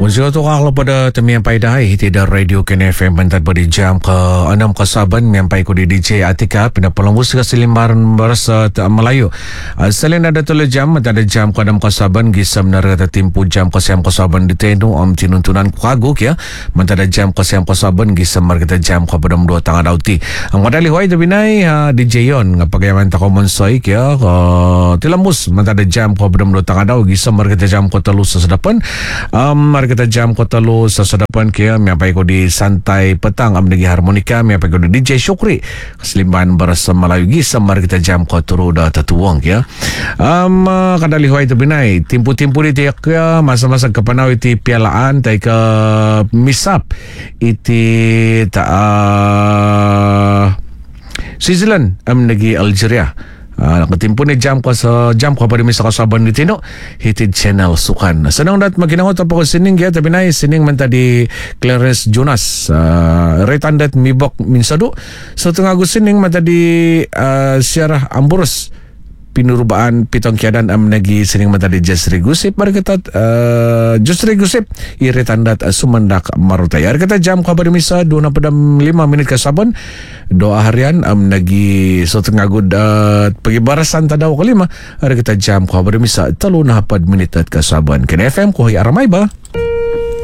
Unsur tu kalau pada temian paidai tidak radio Ken FM mentat pada jam ke-6 ke-7 mempai ko di DJ Atika pindah pelambus ke selimbaran berasa Melayu. Selain ada tole jam ada jam ke-6 ke-7 gisam nara timpu jam ke-6 ke-7 di tenu am tinuntunan kaguk ya. Mentat ada jam ke-6 ke-7 gisam mar kita jam ke pada 2 tangah dauti. Ang madali hoy tu binai DJ Yon ngapagai manta ko monsoik ya tilambus mentat ada jam ke pada 2 tangah dau gisam mar kita jam ke telus sedapan. Kita jam kota lu sasadapan kia miapai ko di santai petang amnegi harmonika miapai ko di DJ Syukri keselimban bersama Melayu gisam mari kita jam ko turu dah tatuang kia kadali huai tu binai timpu-timpu di tiak kia masa-masa kepanau iti pialaan tai ke misap iti ta Switzerland amnegi Algeria. Ketimpu ni jam ko pada misa kasaban di tino hitid channel sukan senang dat makinangot apa ko sining ya tapi nai sining menta di Clarence Jonas retan dat mibok minsadu setengah gus sining menta di siarah Amburus pinurubaan pitong kiadan amnegi sining menta di Jasri Gusip mari kita Jasri Gusip iritan dat sumendak marutayar kita jam ko pada misa 2:05 minit kasaban doa harian amnegi setengah gudat pagi barasan tadaw kelima hari kita jam ko pada misa 3:04 minit kasaban Ken FM ko hay aramay ba.